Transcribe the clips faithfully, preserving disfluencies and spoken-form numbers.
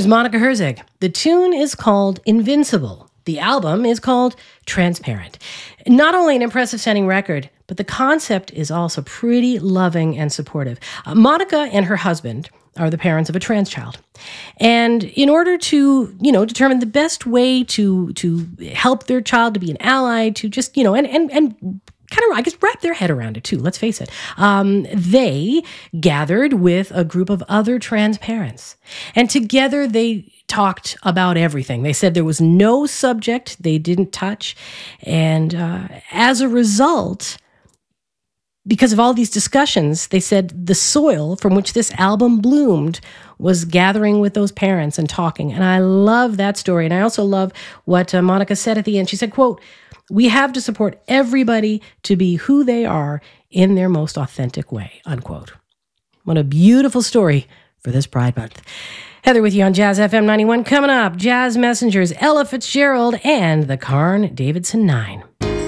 Here's Monica Herzog. The tune is called Invincible. The album is called Transparent. Not only an impressive sounding record, but the concept is also pretty loving and supportive. Uh, Monica and her husband are the parents of a trans child. And in order to, you know, determine the best way to to help their child, to be an ally, to just, you know, and and and kind of, I guess, wrap their head around it too, let's face it, um, they gathered with a group of other trans parents. And together they talked about everything. They said there was no subject they didn't touch. And uh, as a result, because of all these discussions, they said the soil from which this album bloomed was gathering with those parents and talking. And I love that story. And I also love what uh, Monica said at the end. She said, quote, "We have to support everybody to be who they are in their most authentic way," unquote. What a beautiful story for this Pride Month. Heather with you on Jazz F M ninety-one. Coming up, Jazz Messengers, Ella Fitzgerald, and the Carn Davidson Nine.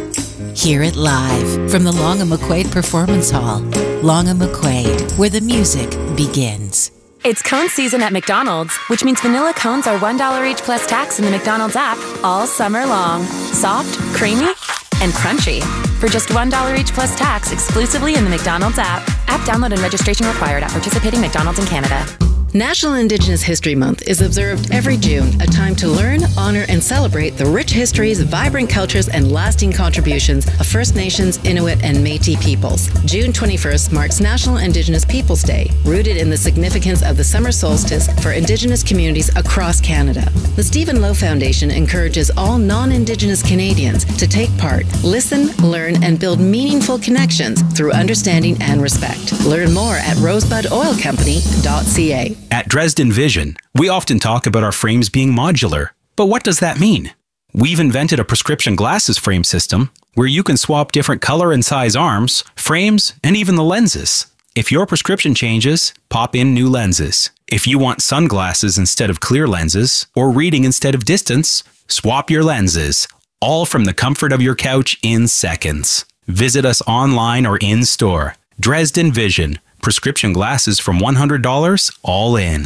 Hear it live from the Long and McQuaid Performance Hall. Long and McQuaid, where the music begins. It's cone season at McDonald's, which means vanilla cones are one dollar each plus tax in the McDonald's app all summer long. Soft, creamy, and crunchy. For just one dollar each plus tax exclusively in the McDonald's app. App download and registration required at participating McDonald's in Canada. National Indigenous History Month is observed every June, a time to learn, honor, and celebrate the rich histories, vibrant cultures, and lasting contributions of First Nations, Inuit, and Métis peoples. June twenty-first marks National Indigenous Peoples Day, rooted in the significance of the summer solstice for Indigenous communities across Canada. The Stephen Lowe Foundation encourages all non-Indigenous Canadians to take part, listen, learn, and build meaningful connections through understanding and respect. Learn more at rosebud oil company dot c a. At Dresden Vision, we often talk about our frames being modular. But what does that mean? We've invented a prescription glasses frame system where you can swap different color and size arms, frames, and even the lenses. If your prescription changes, pop in new lenses. If you want sunglasses instead of clear lenses, or reading instead of distance, swap your lenses. All from the comfort of your couch in seconds. Visit us online or in store. Dresden Vision. Prescription glasses from one hundred dollars, all in.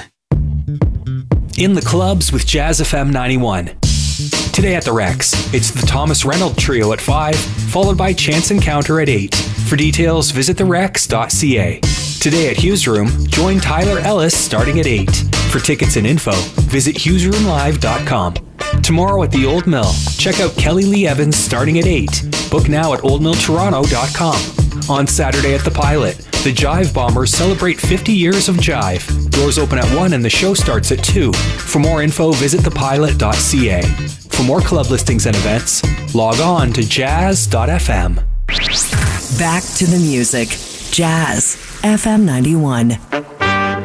In the clubs with Jazz F M ninety-one. Today at the Rex, it's the Thomas Reynolds Trio at five, followed by Chance Encounter at eight. For details, visit the rex dot c a. Today at Hughes Room, join Tyler Ellis starting at eight. For tickets and info, visit hughes room live dot com. Tomorrow at the Old Mill, check out Kelly Lee Evans starting at eight. Book now at old mill toronto dot com. On Saturday at the Pilot, the Jive Bombers celebrate fifty years of jive. Doors open at one and the show starts at two. For more info, visit the pilot dot c a. For more club listings and events, log on to jazz dot f m. Back to the music. Jazz F M ninety-one.